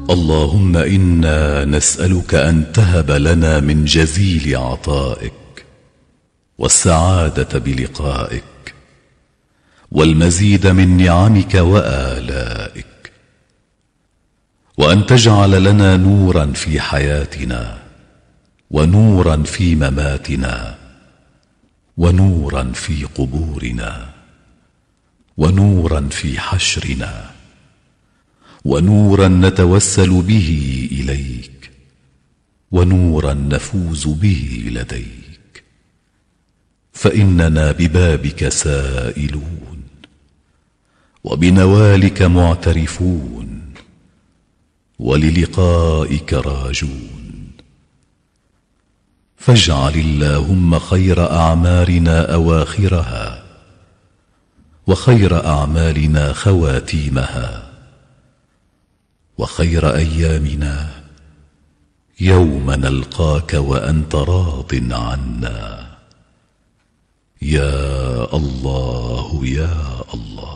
اللهم إنا نسألك أن تهب لنا من جزيل عطائك والسعادة بلقائك والمزيد من نعمك وآلائك، وأن تجعل لنا نورا في حياتنا ونورا في مماتنا ونورا في قبورنا ونورا في حشرنا ونورا نتوسل به إليك ونورا نفوز به لديك، فإننا ببابك سائلون وبنوالك معترفون وللقائك راجون. فاجعل اللهم خير أعمارنا أواخرها وخير أعمالنا خواتيمها وخير أيامنا يوم نلقاك وأنت راض عنا، يا الله يا الله.